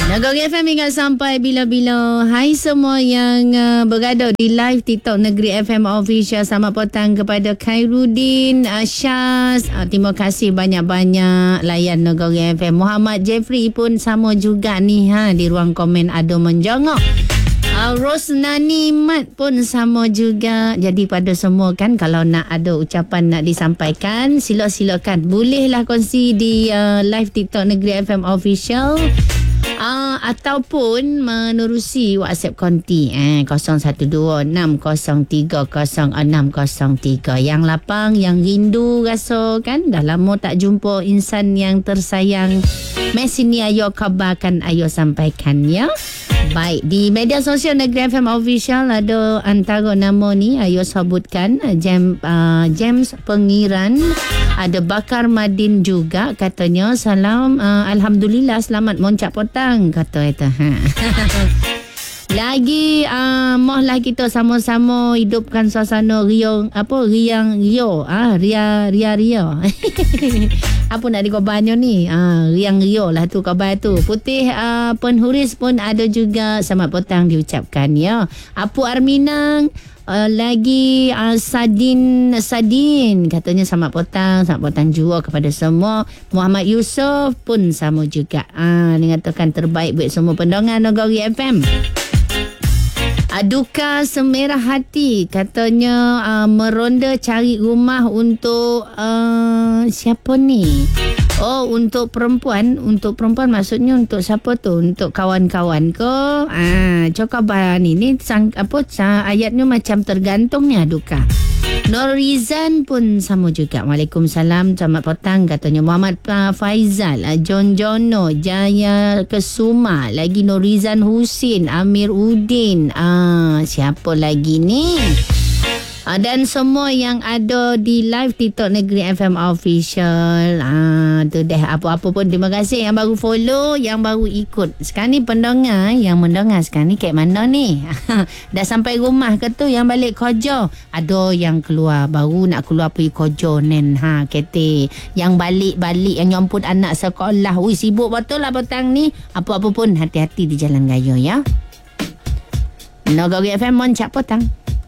Nagori FM hingga sampai bila-bila. Hai semua yang berada di live TikTok Negeri FM Official. Selamat petang kepada Khairuddin, Syaz. Terima kasih banyak-banyak layan Nagori FM. Muhammad Jeffrey pun sama juga ni di ruang komen ada menjongok. Rosnani Mat pun sama juga. Jadi pada semua kan, kalau nak ada ucapan nak disampaikan, silakan. Bolehlah kongsi di live TikTok Negeri FM Official. Ataupun menerusi WhatsApp konti 0126030603. Yang lapang, yang rindu rasa kan dah lama tak jumpa insan yang tersayang. Mesej ni ayo kabarkan, ayo sampaikan ya. Baik, di media sosial Negeri FM Official ada antara nama ni ayo sebutkan. James Pengiran, ada Bakar Madin juga katanya. Salam, Alhamdulillah selamat moncak petang kata itu. Lagi mohlah kita sama-sama hidupkan suasana riang rio. Apa nak dikobanyo ni? Riang rio lah tu kabar tu. Putih Penhuris pun ada juga. Selamat petang diucapkan ya. Apu Arminang, lagi Sadin katanya selamat petang juga kepada semua. Muhammad Yusof pun sama juga. Mengatakan terbaik buat semua pendengar Nagori FM. Duka semerah hati katanya meronda cari rumah untuk siapa ni? Oh, untuk perempuan maksudnya untuk siapa tu? Untuk kawan-kawan ke? Coba ni ayatnya macam tergantung ni duka. Norizan pun sama juga. Waalaikumsalam, selamat petang katanya. Muhammad Faizal, John Jono, Jaya Kesuma, lagi Norizan Husin, Amir Udin. Siapa lagi ni? Dan semua yang ada di live TikTok Negeri FM Official. Tu deh, apa-apa pun terima kasih yang baru follow, yang baru ikut. Sekarang ni pendengar yang mendengar sekarang ni kat mana ni? Dah sampai rumah ke tu yang balik kerja? Ada yang keluar, baru nak keluar pergi kerja nen kete. Yang balik yang nyomput anak sekolah. Ui, sibuk betul lah petang ni. Apa-apa pun hati-hati di jalan raya ya. Nagori FM moncak petang.